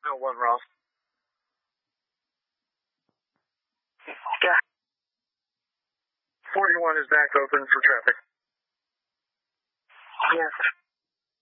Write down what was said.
1 Ross. Yeah. 41 is back open for traffic. Yes.